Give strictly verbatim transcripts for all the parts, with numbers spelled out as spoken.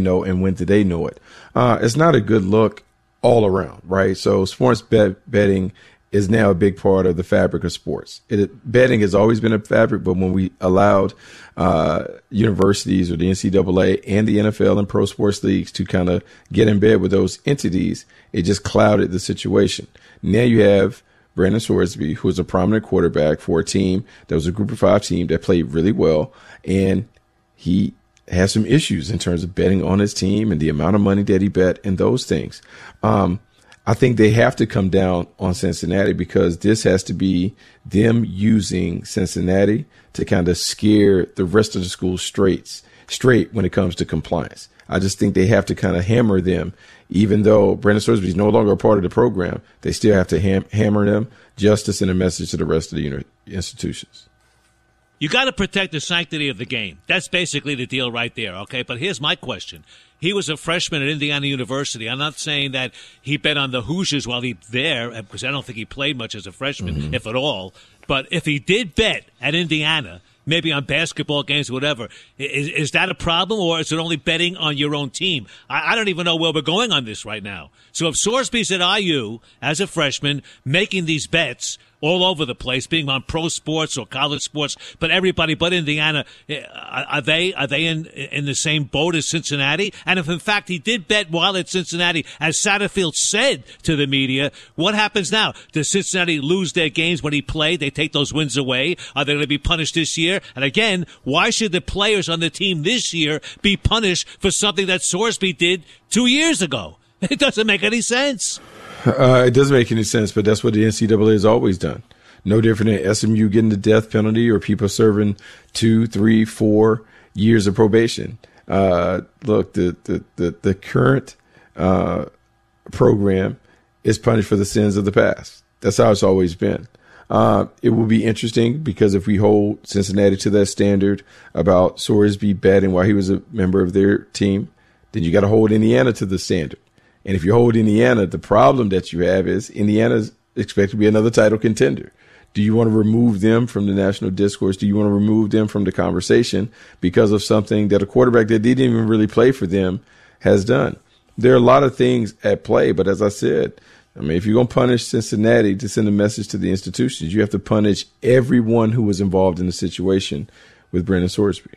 know and when did they know it? Uh, it's not a good look all around, right? So sports bet- betting is now a big part of the fabric of sports. It, betting has always been a fabric, but when we allowed uh, universities or the N C double A and the N F L and pro sports leagues to kind of get in bed with those entities, it just clouded the situation. Now you have Brandon Sorsby, who is a prominent quarterback for a team that was a group of five team that played really well, and he has some issues in terms of betting on his team and the amount of money that he bet and those things. Um, I think they have to come down on Cincinnati because this has to be them using Cincinnati to kind of scare the rest of the school straight, straight when it comes to compliance. I just think they have to kind of hammer them, even though Brandon Sorsby is no longer a part of the program. They still have to ham- hammer them just to send a message to the rest of the uni- institutions. You got to protect the sanctity of the game. That's basically the deal right there, okay? But here's my question. He was a freshman at Indiana University. I'm not saying that he bet on the Hoosiers while he there, because I don't think he played much as a freshman, mm-hmm. if at all. But if he did bet at Indiana, maybe on basketball games, whatever, is, is that a problem, or is it only betting on your own team? I, I don't even know where we're going on this right now. So if Sorsby's at I U as a freshman making these bets all over the place, being on pro sports or college sports, but everybody but Indiana, are they are they in in the same boat as Cincinnati? And if in fact he did bet while at Cincinnati, as Satterfield said to the media, what happens now? Does Cincinnati lose their games when he played? They take those wins away. Are they going to be punished this year? And again, why should the players on the team this year be punished for something that Sorsby did two years ago? It doesn't make any sense. Uh, it doesn't make any sense, but that's what the N C double A has always done. No different than S M U getting the death penalty or people serving two, three, four years of probation. Uh, look, the, the, the, the current uh, program is punished for the sins of the past. That's how it's always been. Uh, it will be interesting because if we hold Cincinnati to that standard about Sorsby betting while he was a member of their team, then you got to hold Indiana to the standard. And if you hold Indiana, the problem that you have is Indiana's expected to be another title contender. Do you want to remove them from the national discourse? Do you want to remove them from the conversation because of something that a quarterback that didn't even really play for them has done? There are a lot of things at play, but as I said, I mean, if you're going to punish Cincinnati to send a message to the institutions, you have to punish everyone who was involved in the situation with Brandon Sorsby.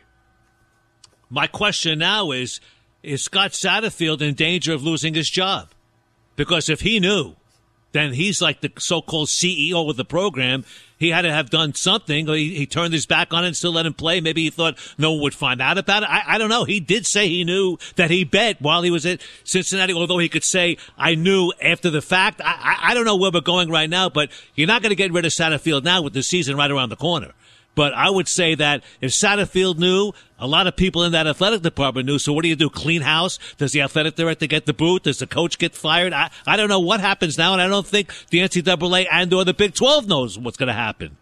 My question now is, is Scott Satterfield in danger of losing his job? Because if he knew, then he's like the so-called C E O of the program. He had to have done something. He, he turned his back on it and still let him play. Maybe he thought no one would find out about it. I, I don't know. He did say he knew that he bet while he was at Cincinnati, although he could say, I knew after the fact. I, I, I don't know where we're going right now, but you're not going to get rid of Satterfield now with the season right around the corner. But I would say that if Satterfield knew, a lot of people in that athletic department knew. So what do you do? Clean house? Does the athletic director get the boot? Does the coach get fired? I, I don't know what happens now, and I don't think the N C double A and or the Big twelve knows what's going to happen.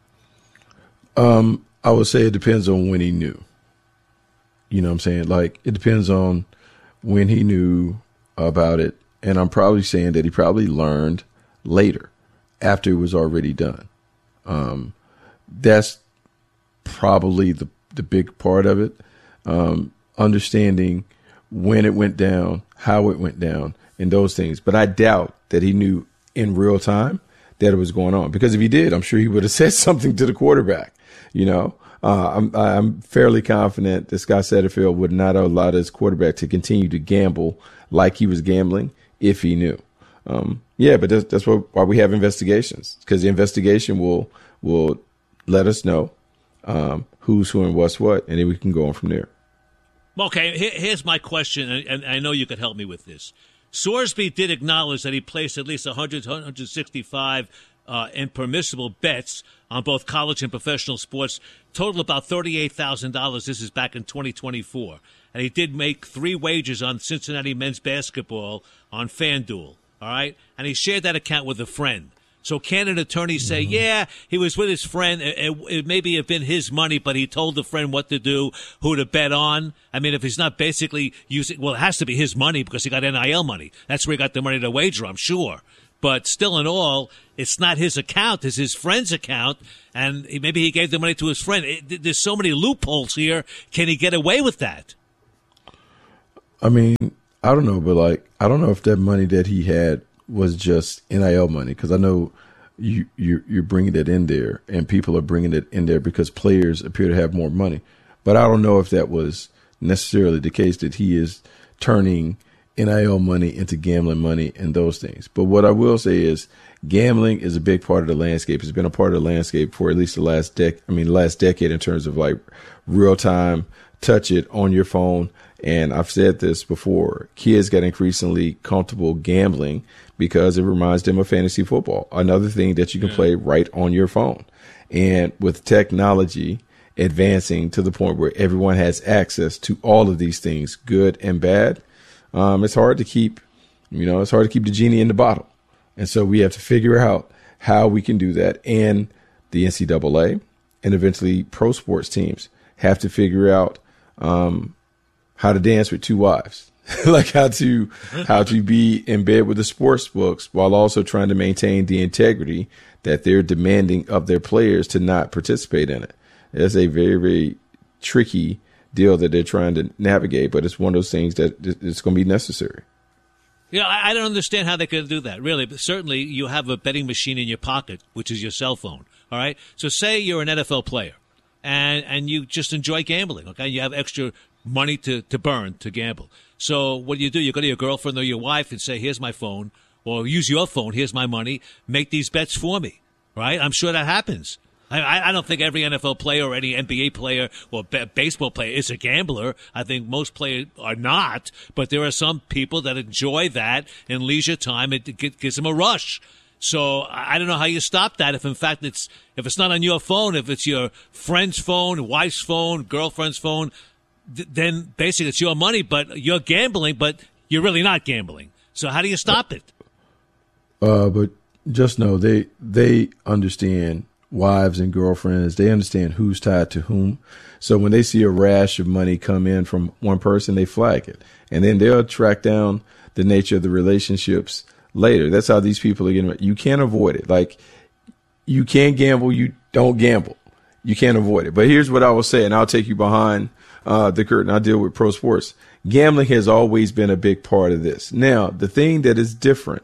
Um, I would say it depends on when he knew. You know what I'm saying? Like, it depends on when he knew about it. And I'm probably saying that he probably learned later, after it was already done. Um, that's probably the, the big part of it. Um, understanding when it went down, how it went down, and those things. But I doubt that he knew in real time that it was going on. Because if he did, I'm sure he would have said something to the quarterback. You know, uh, I'm, I'm fairly confident that Scott Satterfield would not allow his quarterback to continue to gamble like he was gambling if he knew. Um, yeah, but that's, that's what, why we have investigations, because the investigation will will let us know um, who's who and what's what, and then we can go on from there. Okay, here, here's my question, and I know you could help me with this. Sorsby did acknowledge that he placed at least one hundred, one hundred sixty-five uh, impermissible bets on both college and professional sports, total about thirty-eight thousand dollars. This is back in twenty twenty-four. And he did make three wagers on Cincinnati men's basketball on FanDuel, all right? And he shared that account with a friend. So can an attorney say, mm-hmm. yeah, he was with his friend. It, it, it maybe have been his money, but he told the friend what to do, who to bet on. I mean, if he's not basically using, well, it has to be his money because he got N I L money. That's where he got the money to wager, I'm sure. But still in all, it's not his account, it's his friend's account. And he, maybe he gave the money to his friend. It, there's so many loopholes here. Can he get away with that? I mean, I don't know, but like, I don't know if that money that he had was just N I L money, because I know you, you, you're bringing it in there and people are bringing it in there because players appear to have more money. But I don't know if that was necessarily the case, that he is turning N I L money into gambling money and those things. But what I will say is gambling is a big part of the landscape. It's been a part of the landscape for at least the last dec- I mean, last decade in terms of like real time, touch it on your phone. And I've said this before, kids get increasingly comfortable gambling because it reminds them of fantasy football, another thing that you can yeah. play right on your phone. And with technology advancing to the point where everyone has access to all of these things, good and bad, um, it's hard to keep, you know, it's hard to keep the genie in the bottle. And so we have to figure out how we can do that. And the N C double A and eventually pro sports teams have to figure out, um, how to dance with two wives, like how to how to be in bed with the sports books while also trying to maintain the integrity that they're demanding of their players to not participate in it. It's a very, very tricky deal that they're trying to navigate, but it's one of those things that it's going to be necessary. Yeah, I don't understand how they could do that, really. But certainly you have a betting machine in your pocket, which is your cell phone, all right? So say you're an N F L player and, and you just enjoy gambling, okay? You have extra money to, to burn to gamble. So what do you do? You go to your girlfriend or your wife and say, here's my phone, or use your phone, here's my money, make these bets for me, right? I'm sure that happens. I, I don't think every N F L player or any N B A player or b- baseball player is a gambler. I think most players are not, but there are some people that enjoy that in leisure time. It, it gives them a rush. So I don't know how you stop that if, in fact, it's if it's not on your phone, if it's your friend's phone, wife's phone, girlfriend's phone, th- then basically it's your money, but you're gambling, but you're really not gambling. So how do you stop it? Uh, but just know they they understand wives and girlfriends. They understand who's tied to whom. So when they see a rash of money come in from one person, they flag it. And then they'll track down the nature of the relationships later. That's how these people are getting. You can't avoid it. Like, you can't gamble. You don't gamble. You can't avoid it. But here's what I will say, and I'll take you behind uh, the curtain. I deal with pro sports. Gambling has always been a big part of this. Now, the thing that is different,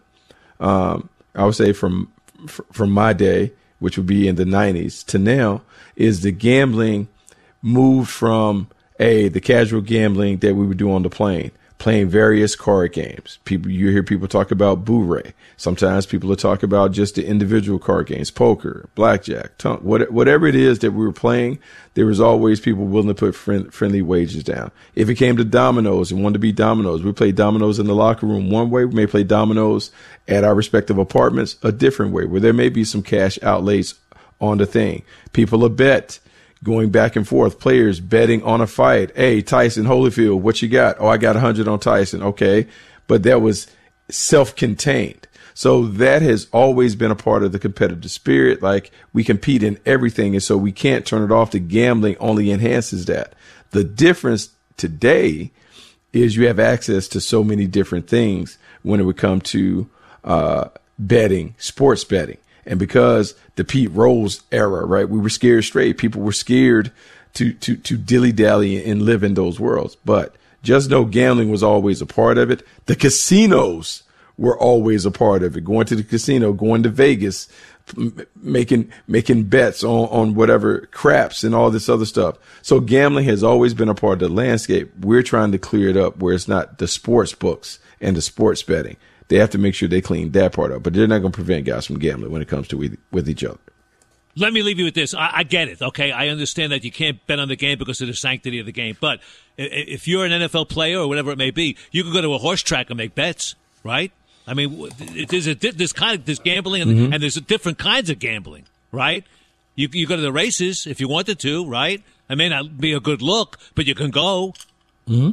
um, I would say from from my day, which would be in the nineties, to now, is the gambling moved from a the casual gambling that we would do on the plane, playing various card games. People, you hear people talk about Boo-Ray. Sometimes people will talk about just the individual card games, poker, blackjack, tongue, what, whatever it is that we were playing. There was always people willing to put friend, friendly wagers down. If it came to dominoes and wanted to be dominoes, we played dominoes in the locker room one way. We may play dominoes at our respective apartments a different way, where there may be some cash outlays on the thing. People will bet, going back and forth, players betting on a fight. Hey, Tyson Holyfield, what you got? Oh, I got one hundred on Tyson. Okay. But that was self-contained. So that has always been a part of the competitive spirit. Like, we compete in everything, and so we can't turn it off. The gambling only enhances that. The difference today is you have access to so many different things when it would come to uh, betting, sports betting. And because the Pete Rose era, right, we were scared straight. People were scared to to to dilly-dally and live in those worlds. But just know gambling was always a part of it. The casinos were always a part of it. Going to the casino, going to Vegas, m- making making bets on, on whatever craps and all this other stuff. So gambling has always been a part of the landscape. We're trying to clear it up where it's not the sports books and the sports betting. They have to make sure they clean that part up. But they're not going to prevent guys from gambling when it comes to with, with each other. Let me leave you with this. I, I get it, okay? I understand that you can't bet on the game because of the sanctity of the game. But if you're an N F L player or whatever it may be, you can go to a horse track and make bets, right? I mean, there's a there's kind of there's gambling and, mm-hmm. and there's different kinds of gambling, right? You you go to the races if you wanted to, right? It may not be a good look, but you can go. Mm-hmm.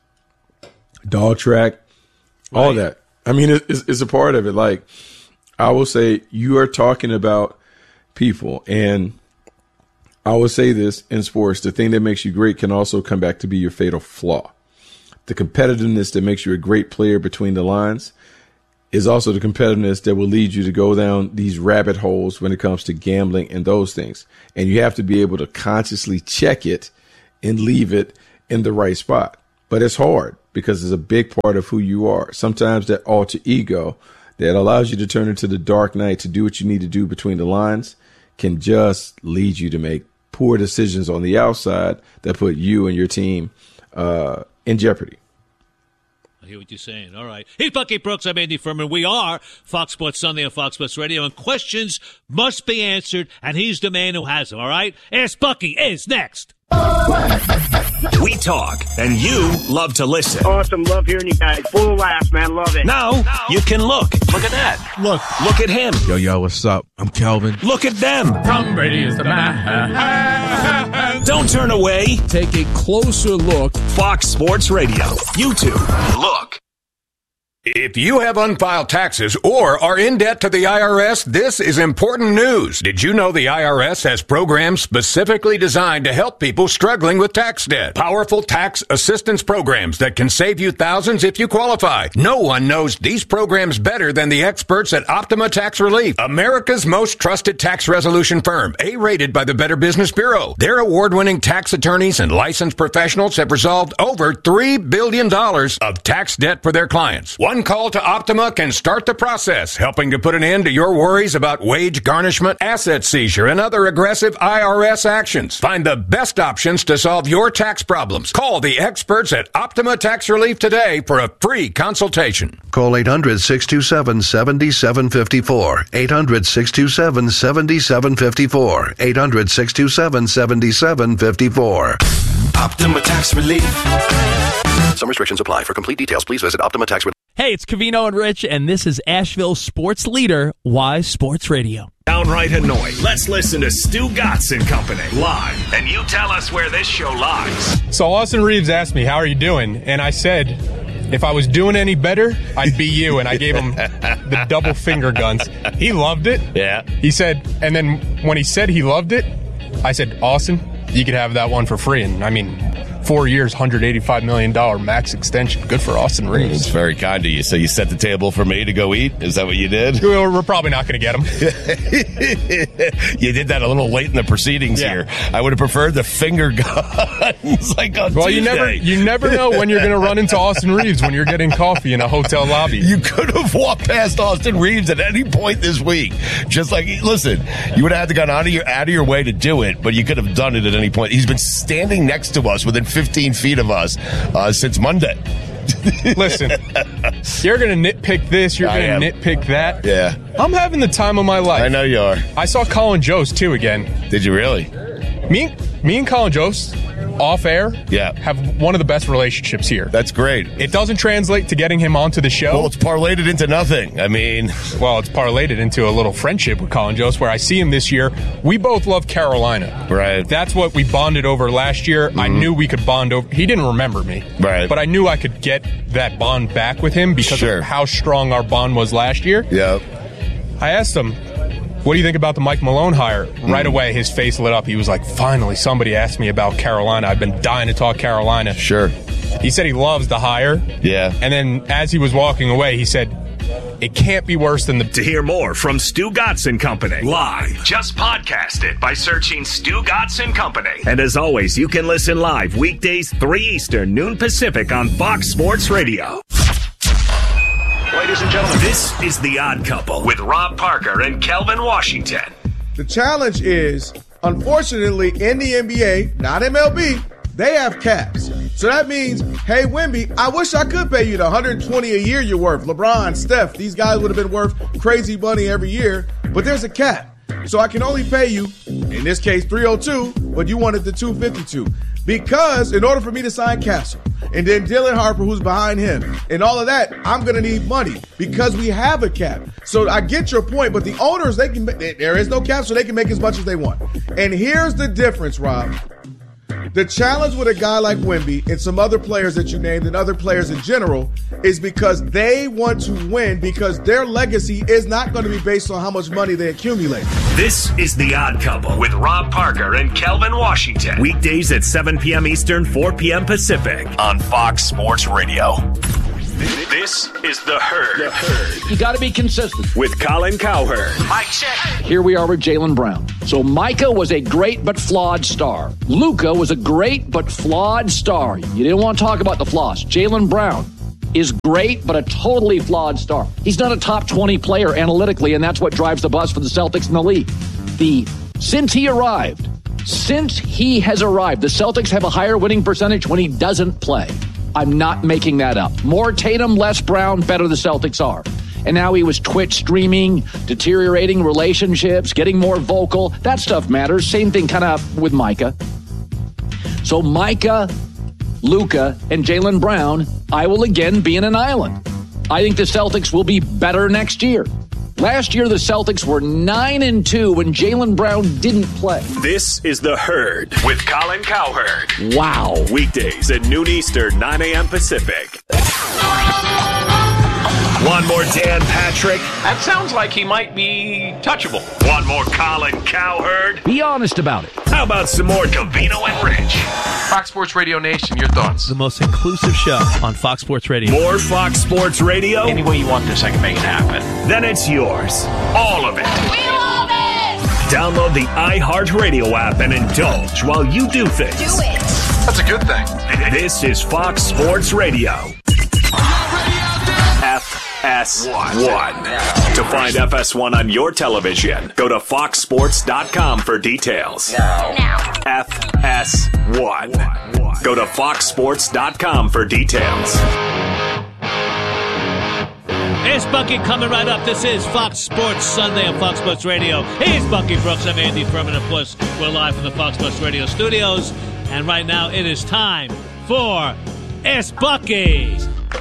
Dog track, right. All that. I mean, it's, it's a part of it. Like, I will say, you are talking about people, and I will say this in sports: the thing that makes you great can also come back to be your fatal flaw. The competitiveness that makes you a great player between the lines is also the competitiveness that will lead you to go down these rabbit holes when it comes to gambling and those things. And you have to be able to consciously check it and leave it in the right spot. but it's hard because it's a big part of who you are. Sometimes that alter ego that allows you to turn into the dark night to do what you need to do between the lines can just lead you to make poor decisions on the outside that put you and your team uh, in jeopardy. I hear what you're saying. All right. He's Bucky Brooks. I'm Andy Furman. We are Fox Sports Sunday on Fox Sports Radio, and questions must be answered, and he's the man who has them, all right? Ask Bucky is next. We talk, and you love to listen. Awesome. Love hearing you guys. Full of laughs, man. Love it. Now, now you can look. Look at that. Look. Look at him. Yo, yo, what's up? I'm Kelvin. Look at them. Tom Brady is the man. Don't turn away. Take a closer look. Fox Sports Radio. YouTube. Look. If you have unfiled taxes or are in debt to the I R S, this is important news. Did you know the I R S has programs specifically designed to help people struggling with tax debt? Powerful tax assistance programs that can save you thousands if you qualify. No one knows these programs better than the experts at Optima Tax Relief, America's most trusted tax resolution firm, A-rated by the Better Business Bureau. Their award-winning tax attorneys and licensed professionals have resolved over three billion dollars of tax debt for their clients. One call to Optima can start the process, helping to put an end to your worries about wage garnishment, asset seizure, and other aggressive I R S actions. Find the best options to solve your tax problems. Call the experts at Optima Tax Relief today for a free consultation. Call eight hundred, six two seven, seven seven five four. eight hundred, six two seven, seven seven five four. eight hundred, six two seven, seven seven five four. Optima Tax Relief. Some restrictions apply. For complete details, please visit Optima Tax Relief. Hey, it's Covino and Rich, and this is Asheville's sports leader, Wise Sports Radio. Downright annoyed. Let's listen to Stu Gatz and Company live, and you tell us where this show lies. So Austin Reeves asked me, how are you doing? And I said, if I was doing any better, I'd be you. And I gave him the double finger guns. He loved it. Yeah. He said, and then when he said he loved it, I said, Austin, you could have that one for free. And I mean, four years, one hundred eighty-five million dollars max extension. Good for Austin Reeves. It's very kind of you. So you set the table for me to go eat? Is that what you did? We're probably not going to get him. You did that a little late in the proceedings yeah. here. I would have preferred the finger guns like on well, Tuesday. you never, you never know when you're going to run into Austin Reeves when you're getting coffee in a hotel lobby. You could have walked past Austin Reeves at any point this week. Just like, listen, you would have had to go out of your, out of your way to do it, but you could have done it at any point. He's been standing next to us within fifteen feet of us uh, since Monday. Listen, you're going to nitpick this, you're going to nitpick that. Yeah. I'm having the time of my life. I know you are. I saw Colin Jost, too, again. Did you really? Me, me and Colin Jost, off air, yeah. have one of the best relationships here. That's great. It doesn't translate to getting him onto the show. Well, it's parlayed it into nothing. I mean... Well, it's parlayed it into a little friendship with Colin Jost, where I see him this year. We both love Carolina. Right. That's what we bonded over last year. Mm-hmm. I knew we could bond over... He didn't remember me. Right. But I knew I could get that bond back with him because sure. of how strong our bond was last year. Yep. I asked him, what do you think about the Mike Malone hire? Mm. Right away, his face lit up. He was like, finally, somebody asked me about Carolina. I've been dying to talk Carolina. Sure. He said he loves the hire. Yeah. And then as he was walking away, he said, it can't be worse than the... To hear more from Stu Gatz and Company live, just podcast it by searching Stu Gatz and Company. And as always, you can listen live weekdays, three Eastern, noon Pacific on Fox Sports Radio. Ladies and gentlemen, this is The Odd Couple with Rob Parker and Kelvin Washington. The challenge is, unfortunately, in the N B A, not M L B, they have caps. So that means, hey, Wemby, I wish I could pay you the one hundred twenty a year you're worth. LeBron, Steph, these guys would have been worth crazy money every year, but there's a cap. So I can only pay you, in this case, three oh two, but you wanted the two fifty-two. Because in order for me to sign Castle, and then Dylan Harper, who's behind him, and all of that, I'm going to need money because we have a cap. So I get your point, but the owners, they can, there is no cap, so they can make as much as they want. And here's the difference, Rob. The challenge with a guy like Wemby and some other players that you named and other players in general is because they want to win because their legacy is not going to be based on how much money they accumulate. This is The Odd Couple with Rob Parker and Kelvin Washington. Weekdays at seven p.m. Eastern, four p.m. Pacific on Fox Sports Radio. This is The Herd. The Herd. You got to be consistent. With Colin Cowherd. Mike check. Here we are with Jaylen Brown. So Micah was a great but flawed star. Luka was a great but flawed star. You didn't want to talk about the flaws. Jaylen Brown is great but a totally flawed star. He's not a top twenty player analytically, and that's what drives the bus for the Celtics in the league. The since he arrived, since he has arrived, the Celtics have a higher winning percentage when he doesn't play. I'm not making that up. More Tatum, less Brown, better the Celtics are. And now he was Twitch streaming, deteriorating relationships, getting more vocal. That stuff matters. Same thing kind of with Micah. So Micah, Luka, and Jaylen Brown, I will again be in an island. I think the Celtics will be better next year. Last year, the Celtics were nine and two when Jaylen Brown didn't play. This is The Herd with Colin Cowherd. Wow. Weekdays at noon Eastern, nine a.m. Pacific. One more Dan Patrick. That sounds like he might be touchable. One more Colin Cowherd. Be honest about it. How about some more Covino and Rich? Fox Sports Radio Nation, your thoughts? The most inclusive show on Fox Sports Radio. More Fox Sports Radio? Any way you want this, I can make it happen. Then it's yours. All of it. We love it! Download the iHeartRadio app and indulge while you do things. Do it! That's a good thing. This is Fox Sports Radio. F S one. To find F S one on your television, go to fox sports dot com for details. Now. Now. F S one. Go to fox sports dot com for details. Here's Bucky coming right up. This is Fox Sports Sunday on Fox Sports Radio. He's Bucky Brooks. I'm Andy Furman. Of course, we're live from the Fox Sports Radio studios. And right now it is time for It's Bucky.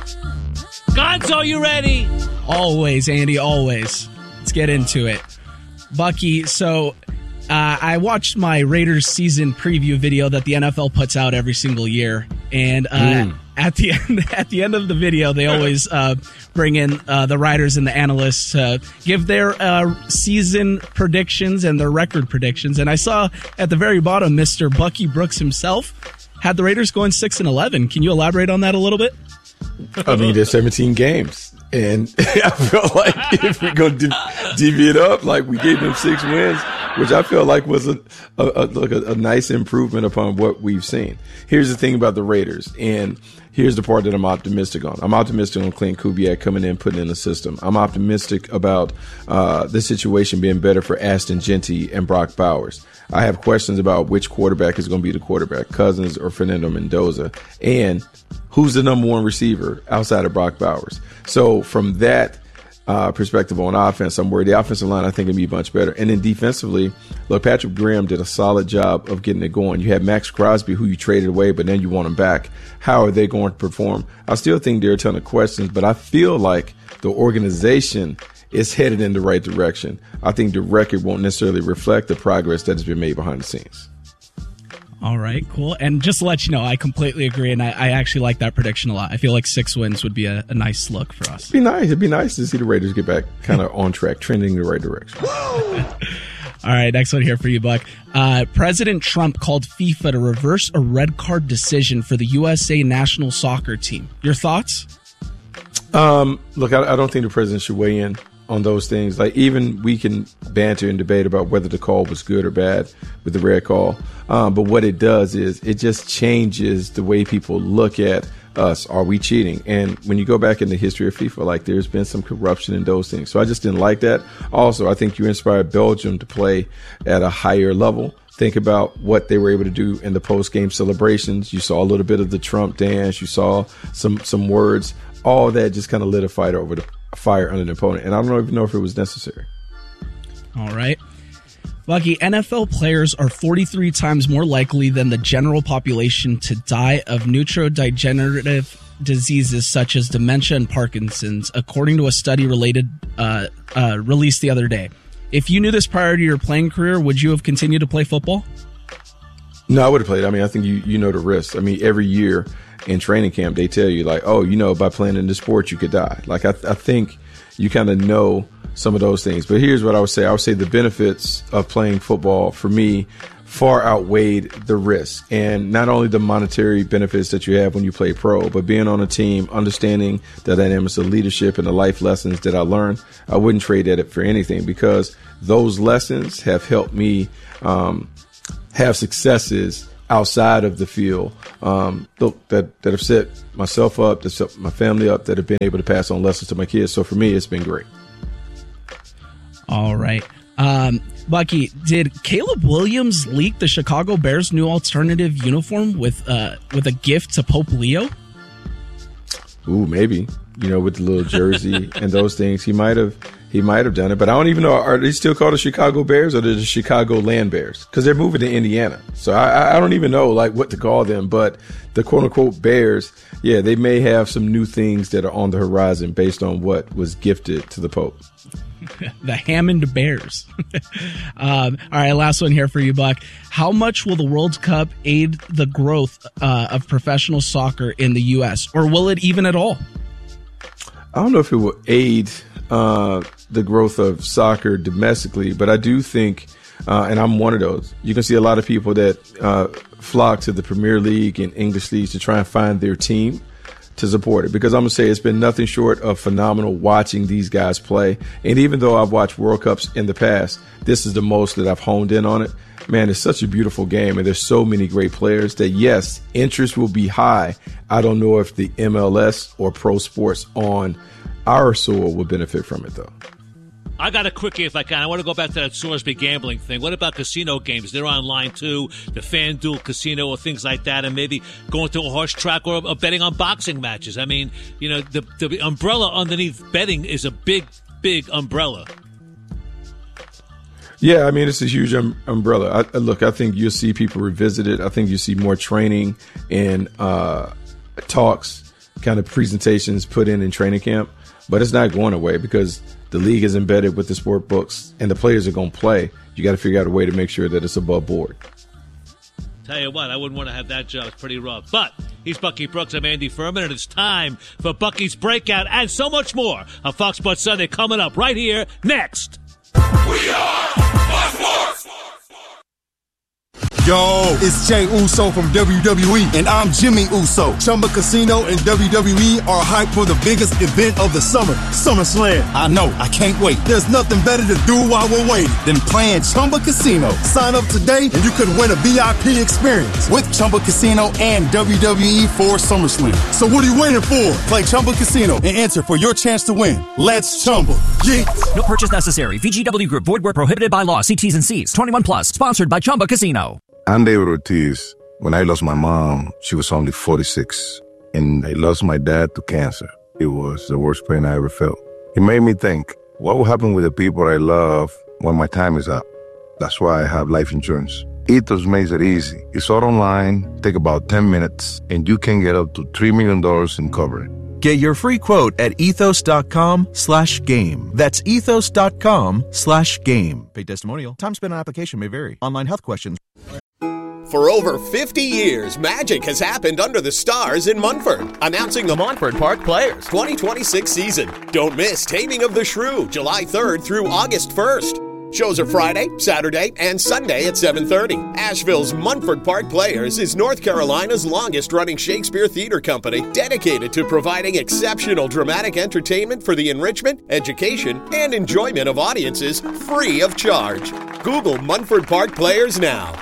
Gonzo, are you ready? Always, Andy, always. Let's get into it. Bucky, so uh, I watched my Raiders season preview video that the N F L puts out every single year. And uh, mm. at the end at the end of the video, they always uh, bring in uh, the writers and the analysts to give their uh, season predictions and their record predictions. And I saw at the very bottom, Mister Bucky Brooks himself had the Raiders going six and eleven. Can you elaborate on that a little bit? I mean, there's seventeen games, and I feel like if we're going to divvy it up, like we gave them six wins, which I feel like was a a, a, like a a nice improvement upon what we've seen. Here's the thing about the Raiders, and here's the part that I'm optimistic on. I'm optimistic on Clint Kubiak coming in, putting in the system. I'm optimistic about uh, the situation being better for Ashton Genty and Brock Bowers. I have questions about which quarterback is going to be the quarterback, Cousins or Fernando Mendoza, and who's the number one receiver outside of Brock Bowers. So from that uh, perspective on offense, I'm worried the offensive line, I think, can be much better. And then defensively, look, Patrick Graham did a solid job of getting it going. You had Max Crosby, who you traded away, but then you want him back. How are they going to perform? I still think there are a ton of questions, but I feel like the organization is headed in the right direction. I think the record won't necessarily reflect the progress that has been made behind the scenes. All right, cool. And just to let you know, I completely agree, and I, I actually like that prediction a lot. I feel like six wins would be a, a nice look for us. It'd be nice. It'd be nice to see the Raiders get back kind of on track, trending in the right direction. All right, next one here for you, Buck. Uh, President Trump called FIFA to reverse a red card decision for the U S A national soccer team. Your thoughts? Um, look, I, I don't think the president should weigh in on those things. Like, even we can banter and debate about whether the call was good or bad with the red call. Um, but what it does is it just changes the way people look at us. Are we cheating? And when you go back in the history of FIFA, like, there's been some corruption in those things. So I just didn't like that. Also, I think you inspired Belgium to play at a higher level. Think about what they were able to do in the post-game celebrations. You saw a little bit of the Trump dance. You saw some some words. All that just kind of lit a fight over the fire under the opponent. And I don't even know if it was necessary. All right. Lucky, N F L players are forty-three times more likely than the general population to die of neurodegenerative diseases such as dementia and Parkinson's, according to a study related uh, uh, released the other day. If you knew this prior to your playing career, would you have continued to play football? No, I would have played. I mean, I think you you know the risks. I mean, every year in training camp, they tell you, like, oh, you know, by playing in this sport, you could die. Like, I, I think you kind of know some of those things. But here's what I would say. I would say the benefits of playing football for me far outweighed the risk. And not only the monetary benefits that you have when you play pro, but being on a team, understanding the dynamics of leadership and the life lessons that I learned, I wouldn't trade that for anything, because those lessons have helped me um, have successes outside of the field um, that, that have set myself up, that set my family up, that have been able to pass on lessons to my kids. So for me, it's been great. All right. Um, Bucky, did Caleb Williams leak the Chicago Bears' new alternative uniform with uh, with a gift to Pope Leo? Ooh, maybe. You know, with the little jersey and those things, he might have he might have done it. But I don't even know, are they still called the Chicago Bears or the Chicago Land Bears? Because they're moving to Indiana, so I, I don't even know like what to call them. But the quote unquote Bears, yeah, they may have some new things that are on the horizon based on what was gifted to the Pope. The Hammond Bears. um, all right, last one here for you, Buck. How much will the World Cup aid the growth uh, of professional soccer in the U S, or will it even at all? I don't know if it will aid uh, the growth of soccer domestically, but I do think, uh, and I'm one of those, you can see a lot of people that uh, flock to the Premier League and English leagues to try and find their team to support it, because I'm gonna say it's been nothing short of phenomenal watching these guys play. And even though I've watched World Cups in the past, this is the most that I've honed in on it. Man, it's such a beautiful game, and there's so many great players that, yes, interest will be high. I don't know if the M L S or pro sports on our soil will benefit from it, though. I got a quickie if I can. I want to go back to that Sorsby gambling thing. What about casino games? They're online too, the FanDuel casino or things like that, and maybe going to a horse track or, or betting on boxing matches. I mean, you know, the, the umbrella underneath betting is a big, big umbrella. Yeah, I mean, it's a huge um, umbrella. I, look, I think you'll see people revisit it. I think you see more training and uh, talks, kind of presentations put in in training camp. But it's not going away because the league is embedded with the sport books and the players are going to play. You got to figure out a way to make sure that it's above board. Tell you what, I wouldn't want to have that job. It's pretty rough. But he's Bucky Brooks. I'm Andy Furman, and it's time for Bucky's Breakout and so much more on Fox Sports Sunday coming up right here next. We are Fox Sports. Yo, it's Jey Uso from W W E, and I'm Jimmy Uso. Chumba Casino and W W E are hyped for the biggest event of the summer, SummerSlam. I know, I can't wait. There's nothing better to do while we're waiting than playing Chumba Casino. Sign up today, and you could win a V I P experience with Chumba Casino and W W E for SummerSlam. So what are you waiting for? Play Chumba Casino and enter for your chance to win. Let's Chumba. Yeah. No purchase necessary. V G W Group. Void where prohibited by law. See T's and C's. twenty-one plus. Sponsored by Chumba Casino. I'm David Ortiz. When I lost my mom, she was only forty-six, and I lost my dad to cancer. It was the worst pain I ever felt. It made me think, what will happen with the people I love when my time is up? That's why I have life insurance. Ethos makes it easy. It's all online, take about ten minutes, and you can get up to three million dollars in coverage. Get your free quote at ethos.com slash game. That's ethos.com slash game. Paid testimonial. Time spent on application may vary. Online health questions. For over fifty years, magic has happened under the stars in Munford. Announcing the Montford Park Players twenty twenty-six season. Don't miss Taming of the Shrew, July third through August first. Shows are Friday, Saturday, and Sunday at seven thirty. Asheville's Munford Park Players is North Carolina's longest-running Shakespeare theater company, dedicated to providing exceptional dramatic entertainment for the enrichment, education, and enjoyment of audiences free of charge. Google Munford Park Players now.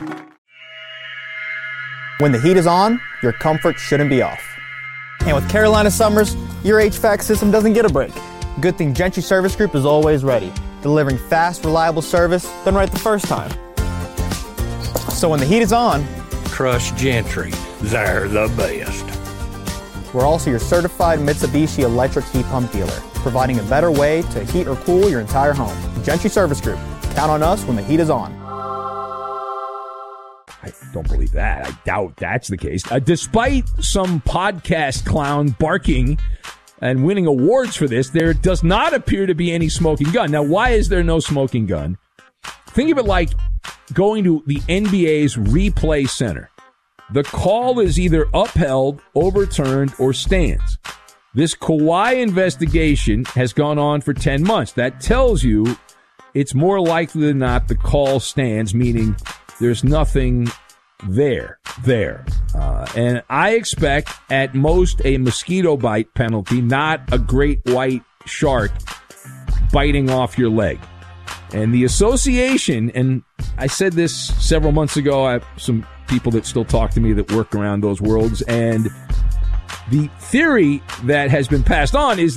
When the heat is on, your comfort shouldn't be off. And with Carolina summers, your H V A C system doesn't get a break. Good thing Gentry Service Group is always ready, delivering fast, reliable service done right the first time. So when the heat is on, trust Gentry. They're the best. We're also your certified Mitsubishi electric heat pump dealer, providing a better way to heat or cool your entire home. Gentry Service Group. Count on us when the heat is on. I don't believe that. I doubt that's the case. Uh, despite some podcast clown barking and winning awards for this, there does not appear to be any smoking gun. Now, why is there no smoking gun? Think of it like going to the N B A's replay center. The call is either upheld, overturned, or stands. This Kawhi investigation has gone on for ten months. That tells you it's more likely than not the call stands, meaning There's nothing there, there. Uh, and I expect at most a mosquito bite penalty, not a great white shark biting off your leg. And the association, and I said this several months ago, I have some people that still talk to me that work around those worlds, and the theory that has been passed on is